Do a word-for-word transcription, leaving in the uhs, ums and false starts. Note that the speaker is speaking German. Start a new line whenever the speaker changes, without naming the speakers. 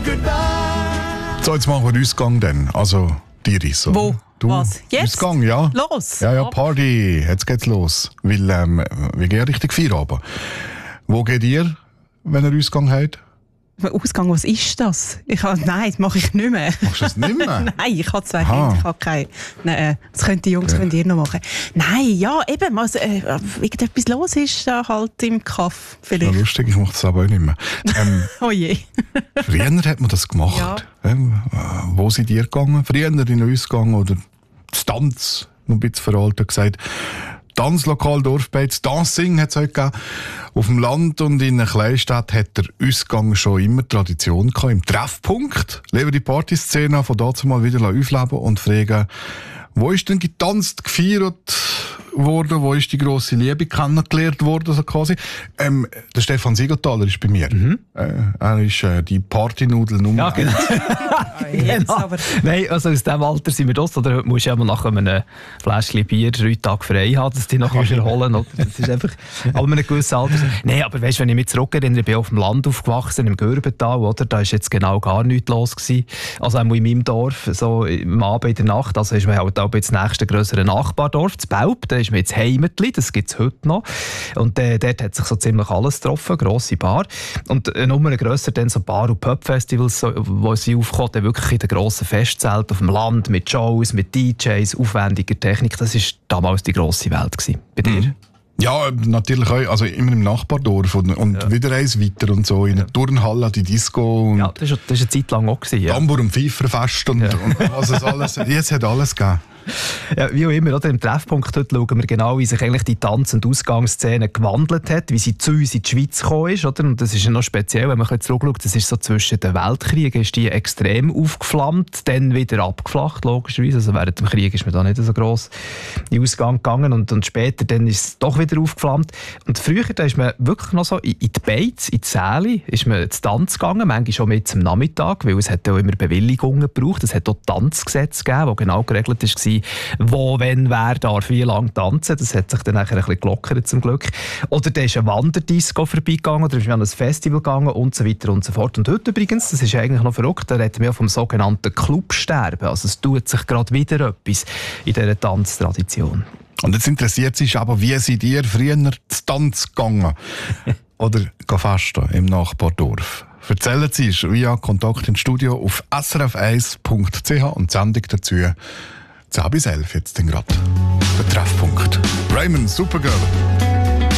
goodbye.
So, jetzt machen wir Ausgang dann. Also, Iris. Oder?
Wo?
Du?
Was? Jetzt?
Ausgang, ja.
Los!
Ja, ja, Party. Jetzt geht's los. Weil, ähm, wir gehen richtig Feierabend. Wo geht ihr, wenn ihr Ausgang habt?
Ausgang, was ist das? Ich habe, nein, das mache ich nicht mehr.
Machst du das nicht mehr?
Nein, ich habe zwei
Aha.
Kinder, ich habe keine. Nein, das können die Jungs
Ja.
könnt ihr noch machen. Nein, ja, eben, also, äh, irgendetwas los ist da halt im Kaff
Ja,
vielleicht.
lustig, ich mache das aber auch nicht mehr. Ähm,
Oh je.
früher hat man das gemacht.
Ja.
Ähm, äh, wo seid ihr gegangen? Früher in den Ausgang oder das Tanz, noch ein bisschen veraltet gesagt. Tanzlokal, Dorfbeiz, Dancing hat es heute gegeben. Auf dem Land und in einer Kleinstadt hat der Ausgang schon immer Tradition gehabt. Im Treffpunkt leben die Partyszene von dazu mal wieder aufleben und fragen, wo ist denn getanzt, gefeiert worden, wo ist die grosse Liebe kennengelernt worden, so quasi. Ähm, der Stefan Siegenthaler ist bei mir. Mhm. Äh, er ist äh, die Partynudel Nummer
Ja, genau.
Jetzt
Genau.
aber.
Nein, also aus diesem Alter sind wir das. Oder musst du ja mal nach einem Fläschchen Bier drei Tage frei haben, dass du dich noch kannst erholen kannst. Das ist einfach, aber mit einem gewissen Alter. Nein, aber weißt, wenn ich mich zurückerinnere, ich bin auf dem Land aufgewachsen, im Gürbental, oder? Da war jetzt genau gar nichts los gewesen. Also auch in meinem Dorf, so am Abend in der Nacht, also ist man halt auch das nächste grössere Nachbardorf, das Belp, da ist man jetzt Heimetli, das gibt es heute noch. Und äh, dort hat sich so ziemlich alles getroffen, grosse Bar. Und äh, Nummer grösser dann so Bar- und Pub-Festivals, so, wo sie aufkommen, dann wirklich in den grossen Festzelten auf dem Land, mit Shows, mit D Js, aufwendiger Technik. Das war damals die grosse Welt gewesen. Bei dir?
Mhm. Ja, natürlich auch. Also immer im Nachbardorf und, und
Ja.
wieder eins weiter und so. In der Turnhalle, die Disco und
Ja, das war das war eine Zeit lang auch. Gewesen, ja.
Tambour und Pfeiferfest und, und was es alles. Jetzt hat alles gegeben.
Ja, wie auch immer, oder? Im Treffpunkt heute schauen wir genau, wie sich eigentlich die Tanz- und Ausgangsszene gewandelt hat, wie sie zu uns in die Schweiz gekommen ist. Oder? Und das ist ja noch speziell, wenn man ein bisschen zurückschaut, das ist so zwischen den Weltkriegen, ist die extrem aufgeflammt, dann wieder abgeflacht, logischerweise. Also während dem Krieg ist man da nicht so gross in den Ausgang gegangen und, und später dann ist es doch wieder aufgeflammt. Und früher da ist man wirklich noch so in, in die Beiz, in die Säle, ist man zu Tanz gegangen, manchmal schon mit zum Nachmittag, weil es hat ja immer Bewilligungen gebraucht. Es hat auch Tanzgesetze gegeben, wo genau geregelt war, wo, wenn, wer darf wie lange tanzen. Das hat sich dann nachher ein bisschen gelockert, zum Glück. Oder da ist ein Wanderdisco vorbeigegangen, oder ist man an ein Festival gegangen und so weiter und so fort. Und heute übrigens, das ist eigentlich noch verrückt, da reden wir vom sogenannten Clubsterben. Also es tut sich gerade wieder etwas in dieser Tanztradition.
Und jetzt interessiert sich aber, wie seid ihr früher zu Tanz gegangen? Oder festen im Nachbardorf? Erzählen Sie es via Kontakt ins Studio auf s r f eins punkt c h und die Sendung dazu zehn bis elf jetzt gerade. Der Treffpunkt. Raymond, Supergirl.